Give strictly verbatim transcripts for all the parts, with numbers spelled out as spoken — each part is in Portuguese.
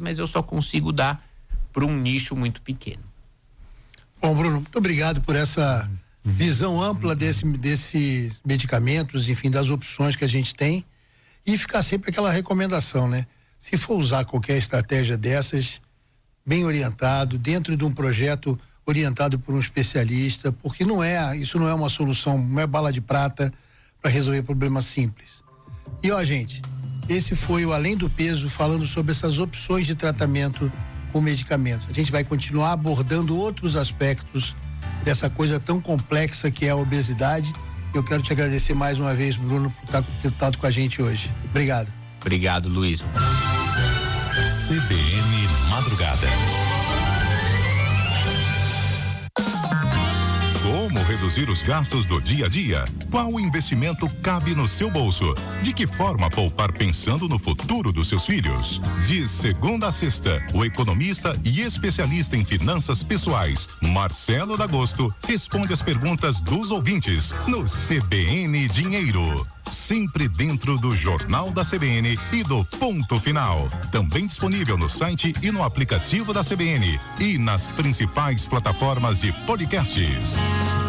mas eu só consigo dar para um nicho muito pequeno. Bom, Bruno, muito obrigado por essa visão ampla desse, desses medicamentos, enfim, das opções que a gente tem, e ficar sempre aquela recomendação, né? Se for usar qualquer estratégia dessas, bem orientado, dentro de um projeto orientado por um especialista, porque não é, isso não é uma solução, não é bala de prata para resolver problemas simples. E ó, gente, esse foi o Além do Peso, falando sobre essas opções de tratamento com medicamentos. A gente vai continuar abordando outros aspectos dessa coisa tão complexa que é a obesidade. Eu quero te agradecer mais uma vez, Bruno, por estar conectado com a gente hoje. Obrigado. Obrigado, Luiz. C B N Madrugada. Como reduzir os gastos do dia a dia? Qual investimento cabe no seu bolso? De que forma poupar pensando no futuro dos seus filhos? De segunda a sexta, o economista e especialista em finanças pessoais, Marcelo D'Agosto, responde as perguntas dos ouvintes no C B N Dinheiro. Sempre dentro do Jornal da C B N e do Ponto Final. Também disponível no site e no aplicativo da C B N e nas principais plataformas de podcasts.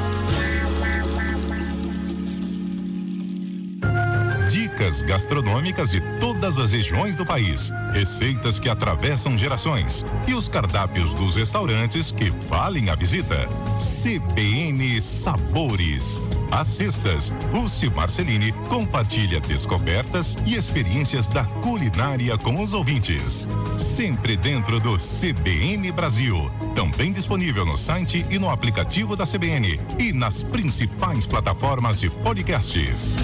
Dicas gastronômicas de todas as regiões do país, receitas que atravessam gerações e os cardápios dos restaurantes que valem a visita. C B N Sabores. Às sextas, Rússio Marcelini compartilha descobertas e experiências da culinária com os ouvintes. Sempre dentro do C B N Brasil. Também disponível no site e no aplicativo da C B N e nas principais plataformas de podcasts.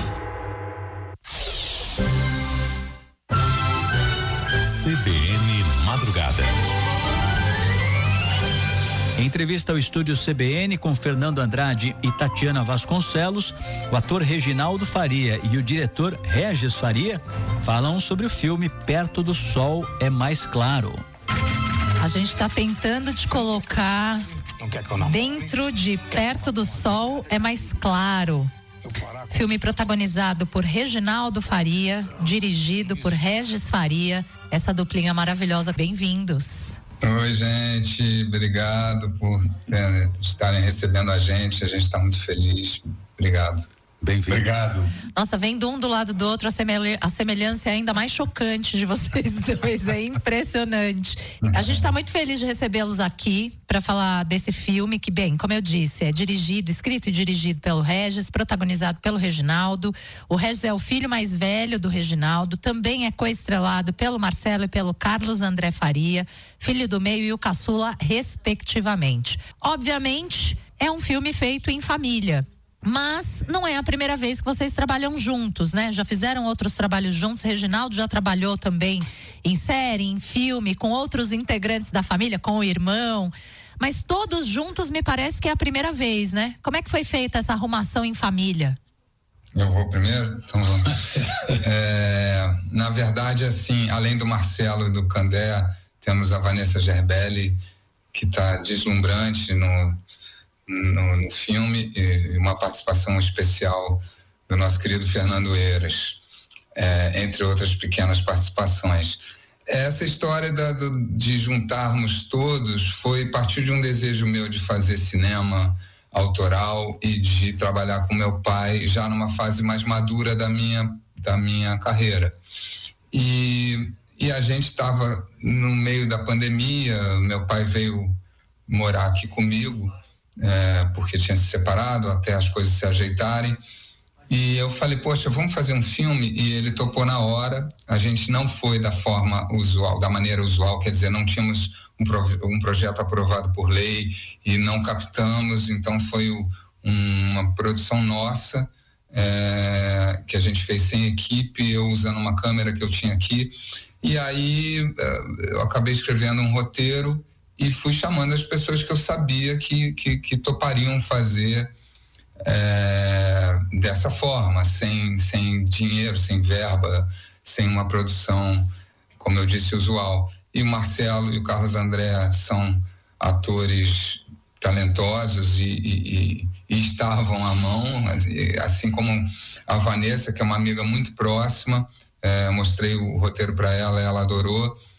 C B N Madrugada. Em entrevista ao estúdio C B N com Fernando Andrade e Tatiana Vasconcelos, o ator Reginaldo Faria e o diretor Regis Faria falam sobre o filme Perto do Sol é Mais Claro. A gente está tentando te colocar dentro de Perto do Sol é Mais Claro. Filme protagonizado por Reginaldo Faria, dirigido por Regis Faria. Essa duplinha maravilhosa, bem-vindos. Oi, gente, obrigado por ter, estarem recebendo a gente, a gente está muito feliz, obrigado. Bem-vindo. Obrigado. Nossa, vendo um do lado do outro, a, semelha, a semelhança é ainda mais chocante de vocês dois, é impressionante. A gente está muito feliz de recebê-los aqui para falar desse filme que, bem, como eu disse, é dirigido, escrito e dirigido pelo Regis, protagonizado pelo Reginaldo. O Regis é o filho mais velho do Reginaldo, também é coestrelado pelo Marcelo e pelo Carlos André Faria, filho do meio e o caçula, respectivamente. Obviamente, é um filme feito em família. Mas não é a primeira vez que vocês trabalham juntos, né? Já fizeram outros trabalhos juntos. Reginaldo já trabalhou também em série, em filme, com outros integrantes da família, com o irmão. Mas todos juntos me parece que é a primeira vez, né? Como é que foi feita essa arrumação em família? Eu vou primeiro? Então vamos. é, na verdade, assim, além do Marcelo e do Candé, temos a Vanessa Gerbelli, que está deslumbrante no... No, no filme, e uma participação especial do nosso querido Fernando Eiras, é, entre outras pequenas participações. Essa história da, do, de juntarmos todos foi a partir de um desejo meu de fazer cinema autoral e de trabalhar com meu pai já numa fase mais madura da minha, da minha carreira. E, e a gente estava no meio da pandemia, meu pai veio morar aqui comigo, É, porque tinha se separado até as coisas se ajeitarem, e eu falei, poxa, vamos fazer um filme, e ele topou na hora. A gente não foi da forma usual, da maneira usual, quer dizer, não tínhamos um, pro, um projeto aprovado por lei e não captamos, então foi o, um, uma produção nossa, é, que a gente fez sem equipe, eu usando uma câmera que eu tinha aqui, e aí eu acabei escrevendo um roteiro e fui chamando as pessoas que eu sabia que, que, que topariam fazer é, dessa forma, sem, sem dinheiro, sem verba, sem uma produção, como eu disse, usual. E o Marcelo e o Carlos André são atores talentosos e, e, e estavam à mão, assim como a Vanessa, que é uma amiga muito próxima, é, mostrei o roteiro para ela, ela adorou.